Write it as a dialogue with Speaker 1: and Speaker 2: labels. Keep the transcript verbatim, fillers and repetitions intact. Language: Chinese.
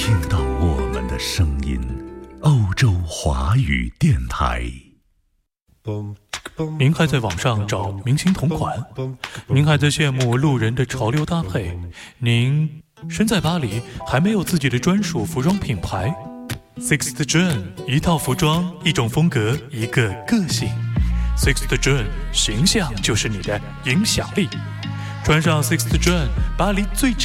Speaker 1: 听到我们的声音，欧洲华语电台。
Speaker 2: 您还在网上找明星同款？您还在羡慕路人的潮流搭配？您身在巴黎，还没有自己的专属服装品牌？ Sixth John， 一套服装，一种风格，一个个性。 Sixth John， 形象就是你的影响力。穿上 Sixth John， 巴黎最